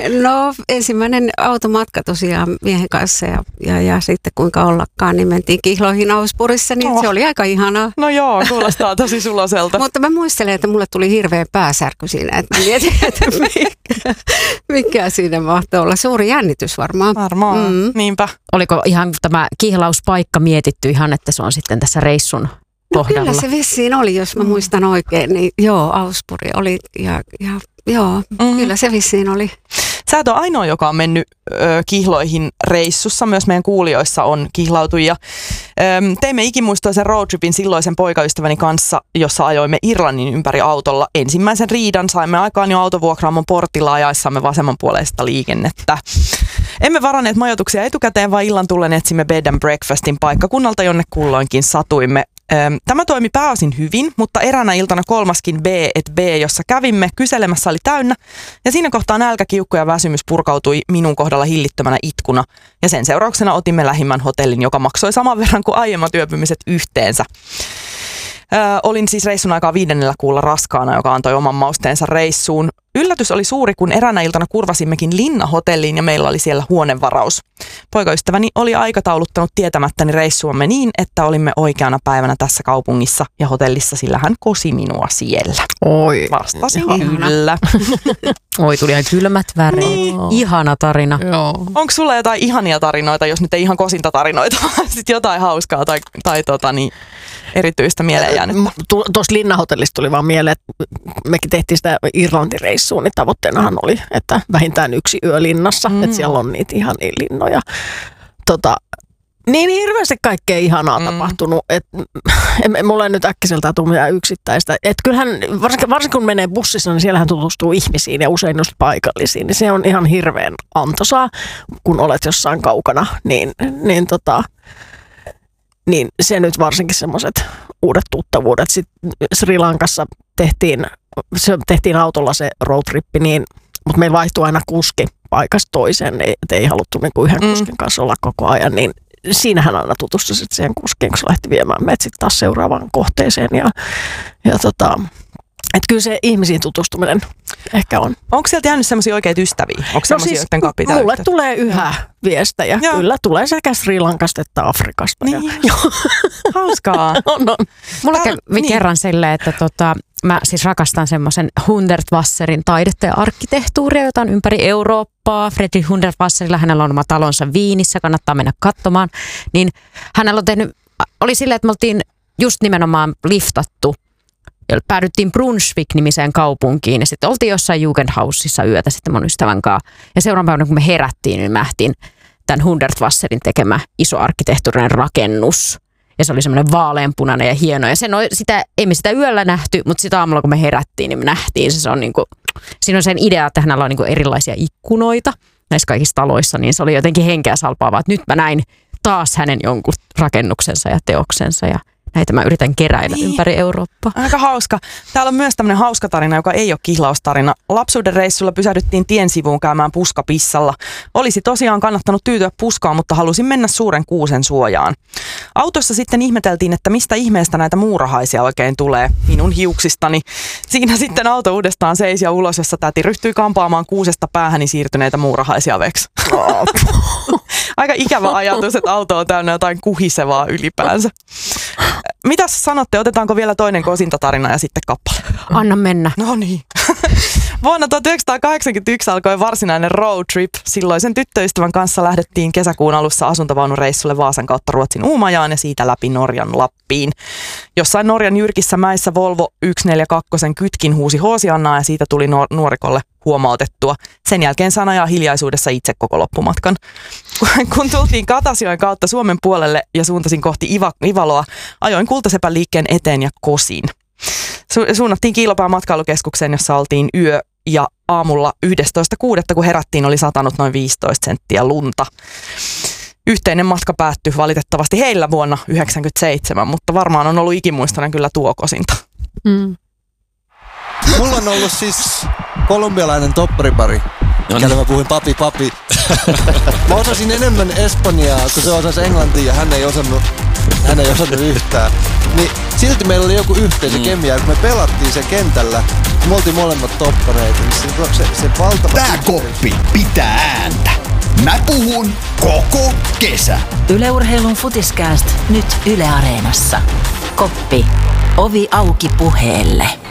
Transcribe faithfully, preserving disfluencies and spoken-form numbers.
No ensimmäinen automatka tosiaan miehen kanssa ja, ja, ja sitten kuinka ollakaan, niin mentiin kihloihin Auspurissa, niin oh. se oli aika ihanaa. No joo, kuulostaa tosi suloselta. Mutta mä muistelen, että mulle tuli hirveä pääsärky siinä, että mietin, että mikä, mikä siinä mahtoi olla. Suuri jännitys varmaan. Varmaan, mm. niinpä. Oliko ihan tämä kihlauspaikka mietitty ihan, että se on sitten tässä reissun kohdalla? No kyllä se vissiin oli, jos mä muistan oikein, niin joo, Auspuri oli ja, ja joo, mm. kyllä se vissiin oli. Sä et ole ainoa, joka on mennyt ö, kihloihin reissussa. Myös meidän kuulijoissa on kihlautujia. Ö, teimme ikimuistoisen roadtripin silloisen poikaystäväni kanssa, jossa ajoimme Irlannin ympäri autolla. Ensimmäisen riidan saimme aikaan jo autovuokraamon portilla ajaessamme vasemmanpuoleista liikennettä. Emme varanneet majoituksia etukäteen, vaan illan tullen etsimme bed and breakfastin paikkakunnalta, jonne kulloinkin satuimme. Tämä toimi pääosin hyvin, mutta eräänä iltana kolmaskin B et B, jossa kävimme, kyselemässä oli täynnä ja siinä kohtaa nälkä, kiukku ja väsymys purkautui minun kohdalla hillittömänä itkuna ja sen seurauksena otimme lähimmän hotellin, joka maksoi saman verran kuin aiemmat yöpymiset yhteensä. Ö, olin siis reissun aikaa viidennellä kuulla raskaana, joka antoi oman mausteensa reissuun. Yllätys oli suuri, kun eräänä iltana kurvasimmekin Linna-hotelliin ja meillä oli siellä huonevaraus. Poikaystäväni oli aikatauluttanut tietämättäni reissuamme niin, että olimme oikeana päivänä tässä kaupungissa ja hotellissa, sillä hän kosi minua siellä. Oi. Vastasin kyllä. Oi, tuli ihan kylmät väreet. Niin. Ihana tarina. Onko sulla jotain ihania tarinoita, jos nyt ei ihan kosinta tarinoita, vaan sitten jotain hauskaa tai, tai tota, niin, erityistä mieleen jäänyttä? Tuossa Linna-hotellista tuli vaan mieleen, että mekin tehtiin sitä Irlanti-reissuun, niin tavoitteenahan oli, että vähintään yksi yö linnassa, mm. että siellä on niitä ihania linnoja. Tota, niin hirveästi kaikkea ihanaa mm. tapahtunut, että mulla ei nyt äkkiseltään tule mitään yksittäistä. Et kyllähän, varsinkin, varsinkin kun menee bussissa, niin siellähän tutustuu ihmisiin ja usein just paikallisiin, niin se on ihan hirveän antoisaa, kun olet jossain kaukana, niin, niin tota... Niin se nyt varsinkin semmoiset uudet tuttavuudet. Sitten Sri Lankassa tehtiin, se tehtiin autolla se roadtrippi, niin, mutta meillä vaihtui aina kuski paikasta toiseen, että ei haluttu niinku yhden kuskin mm. kanssa olla koko ajan. Niin siinähän aina tutustui sitten siihen kuskiin, kun se lähti viemään meidät sitten taas seuraavaan kohteeseen. Ja, ja tota, että kyllä se ihmisiin tutustuminen ehkä on. Onko sieltä jäänyt semmoisia oikeita ystäviä? Onko no semmoisia, siis, joiden kanssa pitää mulle yhteyttä? tulee yhä viestejä. Joo. Kyllä tulee sekä Sri Lankasta että Afrikasta. Niin. Ja, hauskaa. on, on. Mulla kävi niin. kerran silleen, että tota, mä siis rakastan semmoisen Hundertwasserin taidetta ja arkkitehtuuria, jota on ympäri Eurooppaa. Fredrik Hundertwasserilla, hänellä on oma talonsa Viinissä, kannattaa mennä katsomaan. Niin hänellä on tehnyt, oli silleen, että me oltiin just nimenomaan liftattu. Päädyttiin Brunsvik-nimiseen kaupunkiin ja sitten oltiin jossain Jugendhausissa yötä sitten mun ystävän kanssa. Ja seuraavan päivänä, kun me herättiin, niin me nähtiin tämän Hundertwasserin tekemä iso arkkitehtuurinen rakennus. Ja se oli semmoinen vaaleanpunainen ja hieno. Ja sen, sitä, ei me sitä yöllä nähty, mutta sitä aamulla, kun me herättiin, niin me nähtiin. Se, se on niinku, siinä on sen idea, että hänellä on niinku erilaisia ikkunoita näissä kaikissa taloissa. Niin se oli jotenkin henkeä salpaavaa, että nyt mä näin taas hänen jonkun rakennuksensa ja teoksensa ja näitä mä yritän keräillä niin. ympäri Eurooppaa. Aika hauska. Täällä on myös tämmöinen hauska tarina, joka ei ole kihlaustarina. Lapsuuden reissulla pysähdyttiin tien sivuun käymään puskapissalla. Olisi tosiaan kannattanut tyytyä puskaan, mutta halusin mennä suuren kuusen suojaan. Autossa sitten ihmeteltiin, että mistä ihmeestä näitä muurahaisia oikein tulee minun hiuksistani. Siinä sitten auto uudestaan seisi ja ulos, jossa täti ryhtyi kampaamaan kuusesta päähäni siirtyneitä muurahaisia veksi. Aika ikävä ajatus, että auto on täynnä jotain kuhisevaa ylipäänsä. Mitäs sanotte, otetaanko vielä toinen kosintatarina ja sitten kappale? Anna mennä. No niin. Vuonna tuhatyhdeksänsataakahdeksankymmentäyksi alkoi varsinainen road trip. Silloisen tyttöystävän kanssa lähdettiin kesäkuun alussa asuntovaunureissulle Vaasan kautta Ruotsin Uumajaan ja siitä läpi Norjan Lappiin. Jossain Norjan jyrkissä mäissä Volvo yksi neljä kaksi kytkin huusi Hoosiannaa ja siitä tuli nuorikolle huomautettua. Sen jälkeen sain ajaa hiljaisuudessa itse koko loppumatkan. Kun tultiin Katasjoen kautta Suomen puolelle ja suuntasin kohti Iva, Ivaloa, ajoin Kultasepän liikkeen eteen ja kosin. Su- suunnattiin Kiilopään matkailukeskukseen, jossa oltiin yö ja aamulla yhdestoista kuudetta kun herättiin, oli satanut noin viisitoista senttiä lunta. Yhteinen matka päättyi valitettavasti heillä vuonna yhdeksänkymmentäseitsemän, mutta varmaan on ollut ikimuistoinen kyllä tuo kosinta. Mm. Mulla on ollut siis kolumbialainen topparipari, kelle mä puhuin papi papi. Mä osasin enemmän espanjaa, kun se osasi englantia ja hän ei osannut hän ei osannut yhtään. Niin silti meillä oli joku yhteisö mm. kemia, kun me pelattiin se kentällä, me oltiin molemmat toppareita, niin se, se, se valtava... Tää koppi pitää ääntä. Mä puhun koko kesä. Yle Urheilun Futiskääst nyt Yle Areenassa. Koppi. Ovi auki puheelle.